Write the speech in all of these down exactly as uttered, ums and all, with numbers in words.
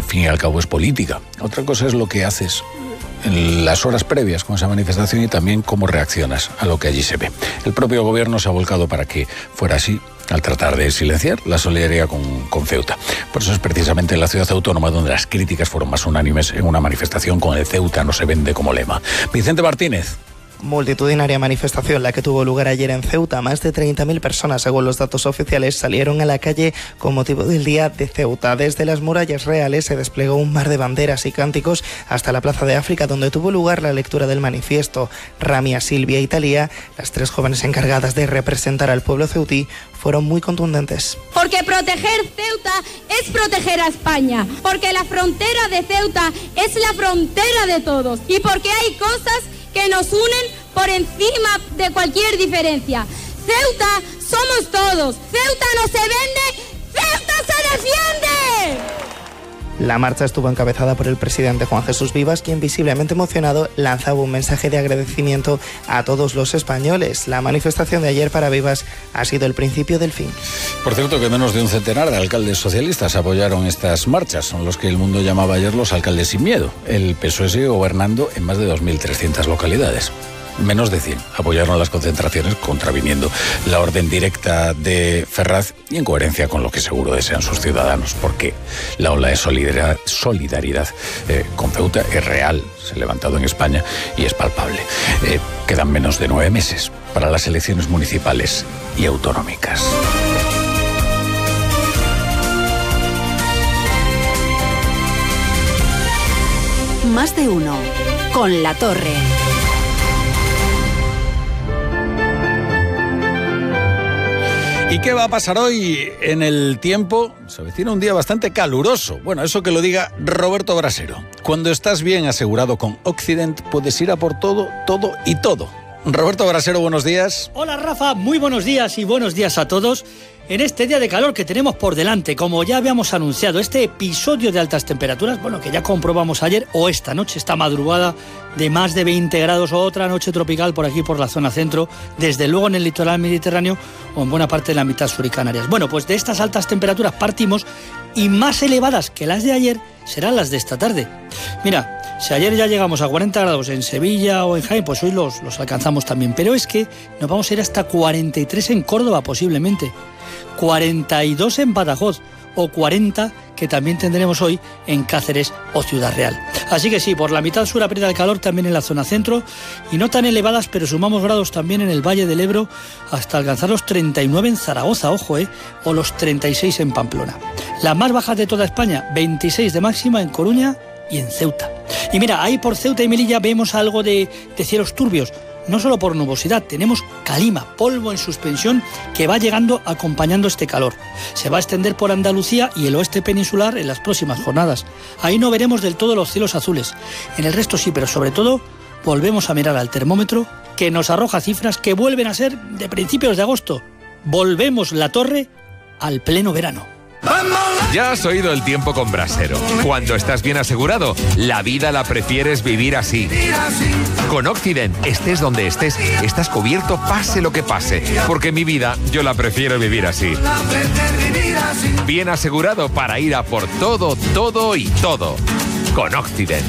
fin y al cabo es política. Otra cosa es lo que haces en las horas previas con esa manifestación y también cómo reaccionas a lo que allí se ve. El propio gobierno se ha volcado para que fuera así, al tratar de silenciar la solidaridad con, con Ceuta. Por eso es precisamente en la ciudad autónoma donde las críticas fueron más unánimes en una manifestación con el Ceuta no se vende como lema. Vicente Martínez. Multitudinaria manifestación la que tuvo lugar ayer en Ceuta. Más de treinta mil personas, según los datos oficiales, salieron a la calle con motivo del Día de Ceuta. Desde las murallas reales se desplegó un mar de banderas y cánticos hasta la Plaza de África, donde tuvo lugar la lectura del manifiesto. Ramia, Silvia y Talía, las tres jóvenes encargadas de representar al pueblo ceutí, fueron muy contundentes. Porque proteger Ceuta es proteger a España, porque la frontera de Ceuta es la frontera de todos y porque hay cosas que nos unen por encima de cualquier diferencia. Ceuta somos todos. Ceuta no se vende, Ceuta se defiende. La marcha estuvo encabezada por el presidente Juan Jesús Vivas, quien visiblemente emocionado lanzaba un mensaje de agradecimiento a todos los españoles. La manifestación de ayer para Vivas ha sido el principio del fin. Por cierto, que menos de un centenar de alcaldes socialistas apoyaron estas marchas. Son los que el mundo llamaba ayer los alcaldes sin miedo. El P S O E sigue gobernando en más de dos mil trescientas localidades. Menos de cien apoyaron las concentraciones, contraviniendo la orden directa de Ferraz y en coherencia con lo que seguro desean sus ciudadanos, porque la ola de solidaridad, solidaridad eh, con Ceuta es real, se ha levantado en España y es palpable. Eh, quedan menos de nueve meses para las elecciones municipales y autonómicas. Más de uno con La Torre. ¿Y qué va a pasar hoy en el tiempo? Se avecina un día bastante caluroso. Bueno, eso que lo diga Roberto Brasero. Cuando estás bien asegurado con Occident, puedes ir a por todo, todo y todo. Roberto Brasero, buenos días. Hola Rafa, muy buenos días y buenos días a todos. En este día de calor que tenemos por delante, como ya habíamos anunciado, este episodio de altas temperaturas, bueno, que ya comprobamos ayer o esta noche, esta madrugada de más de veinte grados, o otra noche tropical por aquí, por la zona centro, desde luego en el litoral mediterráneo o en buena parte de la mitad sur y Canarias. Bueno, pues de estas altas temperaturas partimos y más elevadas que las de ayer serán las de esta tarde. Mira, si ayer ya llegamos a cuarenta grados en Sevilla o en Jaén, pues hoy los, los alcanzamos también. Pero es que nos vamos a ir hasta cuarenta y tres en Córdoba posiblemente, cuarenta y dos en Badajoz o cuarenta que también tendremos hoy en Cáceres o Ciudad Real. Así que sí, por la mitad sur aprieta el calor también en la zona centro y no tan elevadas, pero sumamos grados también en el Valle del Ebro hasta alcanzar los treinta y nueve en Zaragoza, ojo, eh, o los treinta y seis en Pamplona. Las más bajas de toda España, veintiséis de máxima en Coruña y en Ceuta. Y mira, ahí por Ceuta y Melilla vemos algo de, de cielos turbios. No solo por nubosidad, tenemos calima, polvo en suspensión que va llegando acompañando este calor. Se va a extender por Andalucía y el oeste peninsular en las próximas jornadas. Ahí no veremos del todo los cielos azules. En el resto sí, pero sobre todo volvemos a mirar al termómetro que nos arroja cifras que vuelven a ser de principios de agosto. Volvemos la torre al pleno verano. Ya has oído el tiempo con Brasero. Cuando estás bien asegurado, la vida la prefieres vivir así. Con Occident, estés donde estés, estás cubierto pase lo que pase. Porque mi vida, yo la prefiero vivir así. Bien asegurado para ir a por todo, todo y todo. Con Occident.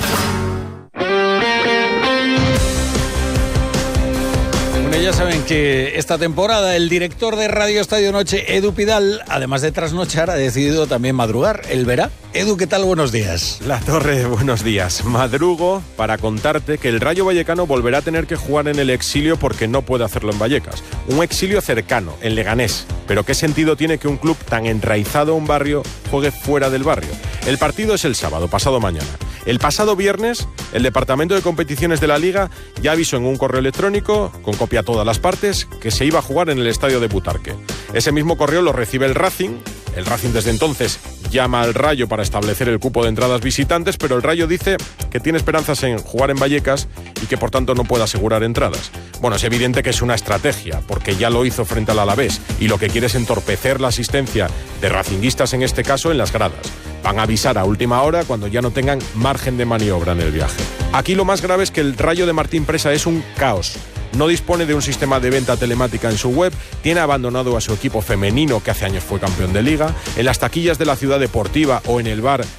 Ya saben que esta temporada el director de Radio Estadio Noche, Edu Pidal, además de trasnochar, ha decidido también madrugar. Él verá. Edu, ¿qué tal? Buenos días. La Torre, buenos días. Madrugo para contarte que el Rayo Vallecano volverá a tener que jugar en el exilio porque no puede hacerlo en Vallecas. Un exilio cercano, en Leganés. Pero ¿qué sentido tiene que un club tan enraizado a un barrio juegue fuera del barrio? El partido es el sábado, pasado mañana. El pasado viernes, el Departamento de Competiciones de la Liga ya avisó en un correo electrónico, con copia a todas las partes, que se iba a jugar en el estadio de Butarque. Ese mismo correo lo recibe el Racing. El Racing desde entonces llama al Rayo para establecer el cupo de entradas visitantes, pero el Rayo dice que tiene esperanzas en jugar en Vallecas y que por tanto no puede asegurar entradas. Bueno, es evidente que es una estrategia, porque ya lo hizo frente al Alavés y lo que quiere es entorpecer la asistencia de racinguistas, en este caso en las gradas. Van a avisar a última hora cuando ya no tengan margen de maniobra en el viaje. Aquí lo más grave es que el Rayo de Martín Presa es un caos. No dispone de un sistema de venta telemática en su web, tiene abandonado a su equipo femenino que hace años fue campeón de liga, en las taquillas de la Ciudad Deportiva o en el bar